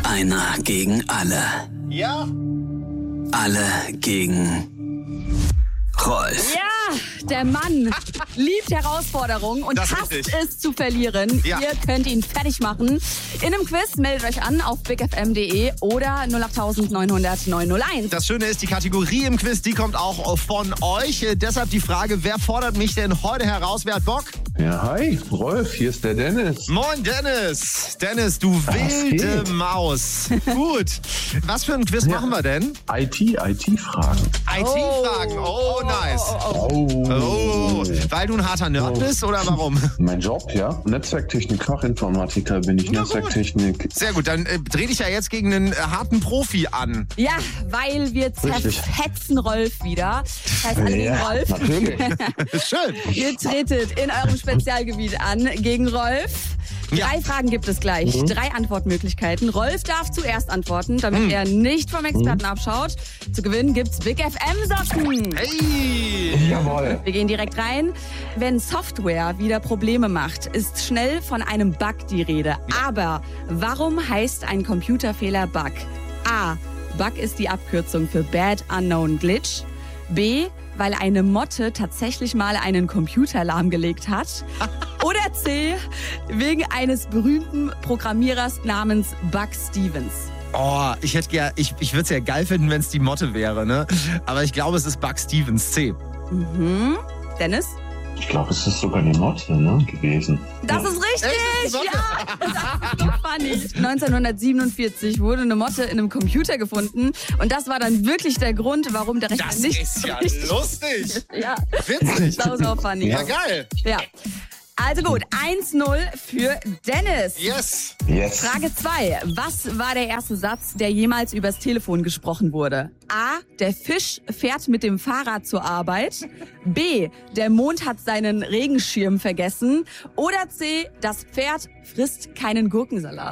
Einer gegen alle. Ja? Alle gegen Rolf. Ja, der Mann liebt Herausforderungen und Das ist hasst richtig. es zu verlieren. Ja. Ihr könnt ihn fertig machen. In einem Quiz meldet euch an auf bigfm.de oder 08900 901. Das Schöne ist, die Kategorie im Quiz, die kommt auch von euch. Deshalb die Frage, wer fordert mich denn heute heraus? Wer hat Bock? Ja, hi, Rolf, hier ist der Dennis. Moin Dennis. Dennis, du wilde geht? Maus. Gut. Was für ein Quiz machen wir denn? IT-Fragen. IT-Fragen. Oh, nice. Oh, weil du ein harter Nerd bist oder warum? Mein Job, ja. Netzwerktechnik, Fachinformatiker bin ich. Na gut. Netzwerktechnik. Sehr gut, dann dreh dich ja jetzt gegen einen harten Profi an. Ja, weil wir Richtig. zerfetzen Rolf wieder. Das heißt, alle gegen Rolf. Natürlich. Schön. Ihr tretet in eurem Spezialgebiet an gegen Rolf. Ja. 3 Fragen gibt es gleich, 3 Antwortmöglichkeiten. Rolf darf zuerst antworten, damit er nicht vom Experten abschaut. Zu gewinnen gibt's Big FM Socken. Hey. Jawohl. Wir gehen direkt rein. Wenn Software wieder Probleme macht, ist schnell von einem Bug die Rede. Aber warum heißt ein Computerfehler Bug? A. Bug ist die Abkürzung für Bad Unknown Glitch. B. Weil eine Motte tatsächlich mal einen Computer lahmgelegt hat. Oder C. Wegen eines berühmten Programmierers namens Bug Stevens. Oh, ich würde es ja geil finden, wenn es die Motte wäre, ne? Aber ich glaube, es ist Bug Stevens, C. Dennis? Ich glaube, es ist sogar die Motte, ne, gewesen. Das ist richtig! Echt? Das ist Ja! Das ist so funny. 1947 wurde eine Motte in einem Computer gefunden und das war dann wirklich der Grund, warum der Rechner Das nicht ist ja richtig- lustig. Ja, Witzig. sau funny. Ja, geil. Ja. Also gut, 1-0 für Dennis. Yes. Yes. Frage 2. Was war der erste Satz, der jemals übers Telefon gesprochen wurde? A. Der Fisch fährt mit dem Fahrrad zur Arbeit. B. Der Mond hat seinen Regenschirm vergessen. Oder C. Das Pferd frisst keinen Gurkensalat.